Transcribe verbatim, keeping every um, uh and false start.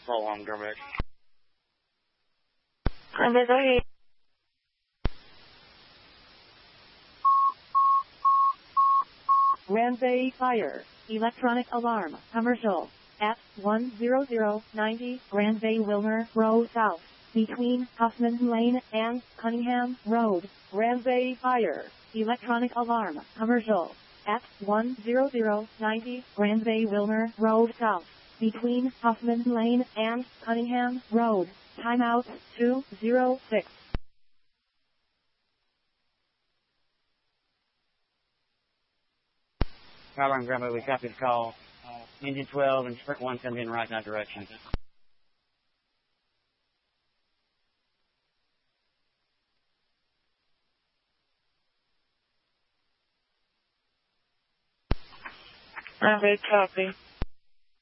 Long Dermot. Grande thirty-eight. Granby Fire. Electronic alarm. Commercial. At one zero zero ninety Granby Wilmer Road South. Between Hoffman Lane and Cunningham Road. Granby Fire. Electronic alarm. Commercial. At one zero zero ninety Granby Wilmer Road South. Between Hoffman Lane and Cunningham Road. Timeout two zero six. Power Granby, we copy the call. Uh, engine twelve and Sprint one coming in right in that direction. Granby, copy.